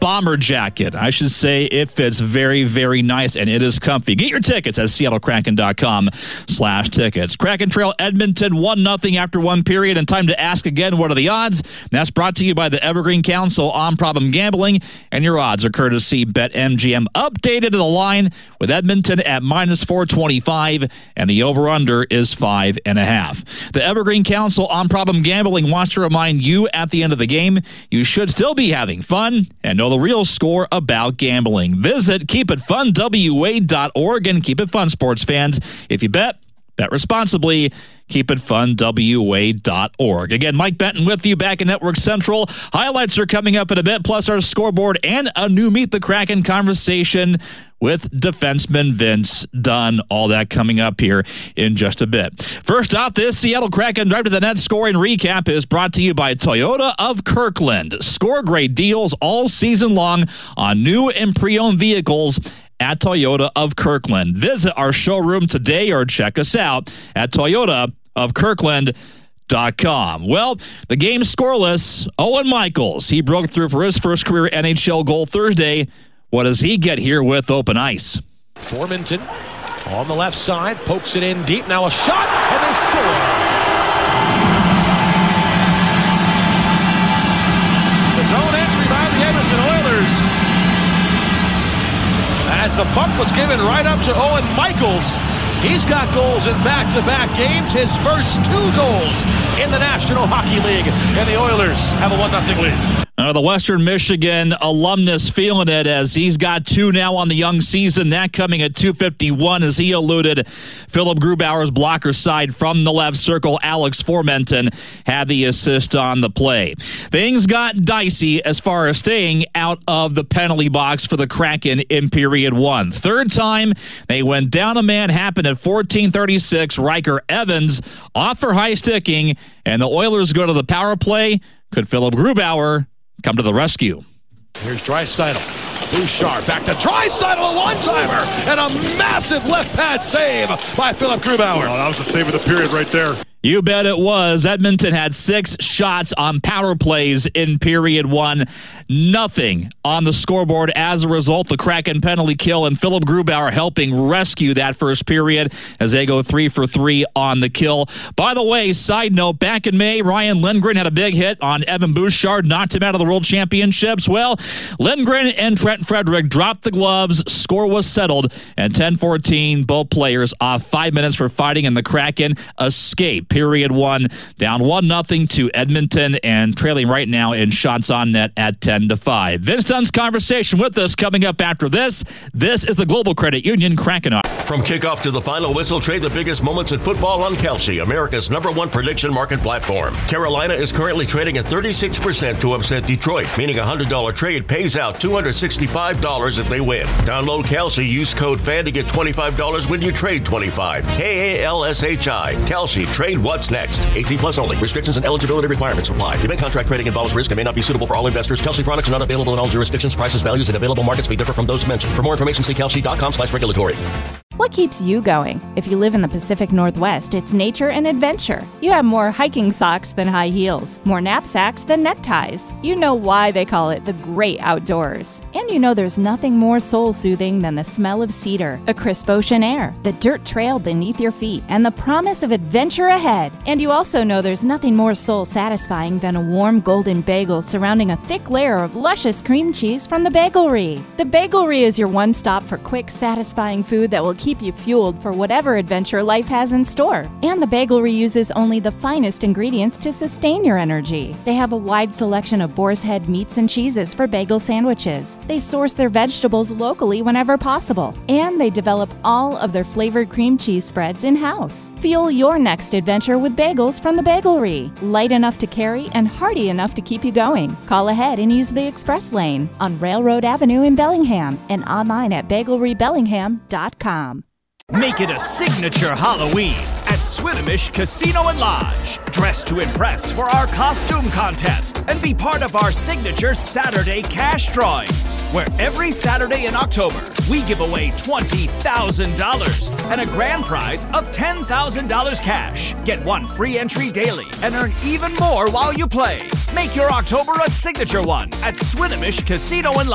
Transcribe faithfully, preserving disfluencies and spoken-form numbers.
bomber jacket. I should say it fits very, very nice, and it is comfy. Get your tickets at seattle kraken dot com slash tickets. Kraken trail Edmonton one nothing after one period, and time to ask again, what are the odds? That's brought to you by the Evergreen Council on Problem Gambling, and your odds are courtesy BetMGM. Updated to the line with Edmonton at minus four twenty-five, and the over-under is five and a half. The Evergreen Council on Problem Gambling wants to remind you at the end of the game, you should still be having fun and know the real score about gambling. Visit keep it fun w a dot org and keep it fun, sports fans. If you bet, bet responsibly. keep it fun w a dot org. Again, Mike Benton with you back in Network Central. Highlights are coming up in a bit, plus our scoreboard and a new Meet the Kraken conversation with defenseman Vince Dunn. All that coming up here in just a bit. First off, this Seattle Kraken Drive to the Net scoring recap is brought to you by Toyota of Kirkland. Score great deals all season long on new and pre-owned vehicles at Toyota of Kirkland. Visit our showroom today or check us out at toyota of kirkland dot com. Well, the game scoreless. Owen Michaels, he broke through for his first career N H L goal Thursday. What does he get here with open ice? Formenton on the left side, pokes it in deep. Now a shot, and they score. The zone entry by the Edmonton Oilers. As the puck was given right up to Owen Michaels. He's got goals in back-to-back games. His first two goals in the National Hockey League. And the Oilers have a one nothing lead. Uh, the Western Michigan alumnus feeling it as he's got two now on the young season. That coming at two fifty-one as he eluded Philip Grubauer's blocker side from the left circle. Alex Formenton had the assist on the play. Things got dicey as far as staying out of the penalty box for the Kraken in period one. Third time they went down a man, happened at fourteen thirty-six. Riker Evans off for high sticking, and the Oilers go to the power play. Could Philip Grubauer come to the rescue? Here's Draisaitl. Bouchard back to Draisaitl, a one-timer, and a massive left pad save by Philip Grubauer. Oh, that was the save of the period right there. You bet it was. Edmonton had six shots on power plays in period one. Nothing on the scoreboard as a result. The Kraken penalty kill, and Philip Grubauer helping rescue that first period as they go three for three on the kill. By the way, side note, back in May, Ryan Lindgren had a big hit on Evan Bouchard, knocked him out of the World Championships. Well, Lindgren and Trent Frederick dropped the gloves. Score was settled, and ten fourteen, both players off five minutes for fighting, and the Kraken escape. Period one, down one nothing to Edmonton, and trailing right now in shots on net at ten to five. Vince Dunn's conversation with us coming up after this. This is the Global Credit Union Kraken Hour. From kickoff to the final whistle, trade the biggest moments in football on Kalshi, America's number one prediction market platform. Carolina is currently trading at thirty-six percent to upset Detroit, meaning a one hundred dollars trade pays out two hundred sixty-five dollars if they win. Download Kalshi, use code FAN to get twenty-five dollars when you trade twenty-five dollars. K A L S H I. Kalshi. Trade what's next. eighteen plus only. Restrictions and eligibility requirements apply. Event contract trading involves risk and may not be suitable for all investors. Kalshi products are not available in all jurisdictions. Prices, values, and available markets may differ from those mentioned. For more information, see kalshi dot com slash regulatory. What keeps you going? If you live in the Pacific Northwest, it's nature and adventure. You have more hiking socks than high heels, more knapsacks than neckties. You know why they call it the great outdoors. And you know there's nothing more soul-soothing than the smell of cedar, a crisp ocean air, the dirt trail beneath your feet, and the promise of adventure ahead. And you also know there's nothing more soul-satisfying than a warm golden bagel surrounding a thick layer of luscious cream cheese from the Bagelry. The Bagelry is your one stop for quick, satisfying food that will keep keep you fueled for whatever adventure life has in store. And the Bagelry uses only the finest ingredients to sustain your energy. They have a wide selection of boar's head meats and cheeses for bagel sandwiches. They source their vegetables locally whenever possible. And they develop all of their flavored cream cheese spreads in-house. Fuel your next adventure with bagels from the Bagelry. Light enough to carry and hearty enough to keep you going. Call ahead and use the express lane on Railroad Avenue in Bellingham and online at bagelry bellingham dot com. Make it a signature Halloween at Swinomish Casino and Lodge. Dress to impress for our costume contest and be part of our signature Saturday cash drawings, where every Saturday in October, we give away twenty thousand dollars and a grand prize of ten thousand dollars cash. Get one free entry daily and earn even more while you play. Make your October a signature one at Swinomish Casino and Lodge.